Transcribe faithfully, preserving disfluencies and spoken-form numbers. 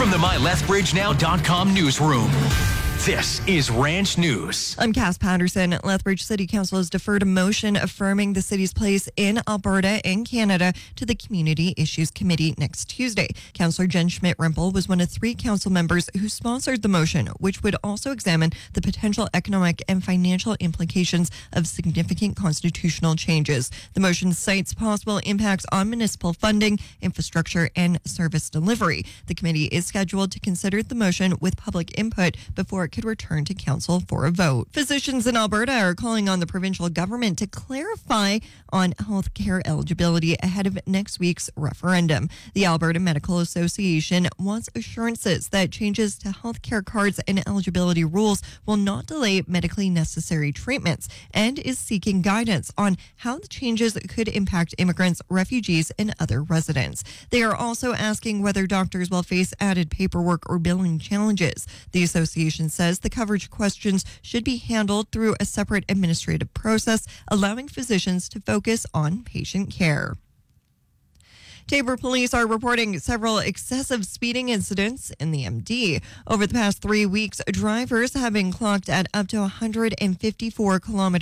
From the my lethbridge now dot com newsroom, this is Ranch News. I'm Cass Patterson. Lethbridge City Council has deferred a motion affirming the city's place in Alberta and Canada to the Community Issues Committee next Tuesday. Councillor Jen Schmidt-Rimple was one of three council members who sponsored the motion, which would also examine the potential economic and financial implications of significant constitutional changes. The motion cites possible impacts on municipal funding, infrastructure, and service delivery. The committee is scheduled to consider the motion with public input before it could return to council for a vote. Physicians in Alberta are calling on the provincial government to clarify on health care eligibility ahead of next week's referendum. The Alberta Medical Association wants assurances that changes to health care cards and eligibility rules will not delay medically necessary treatments and is seeking guidance on how the changes could impact immigrants, refugees, and other residents. They are also asking whether doctors will face added paperwork or billing challenges. The association says the coverage questions should be handled through a separate administrative process, allowing physicians to focus on patient care. Taber police are reporting several excessive speeding incidents in the M D. Over the past three weeks, drivers have been clocked at up to one hundred fifty-four kilometers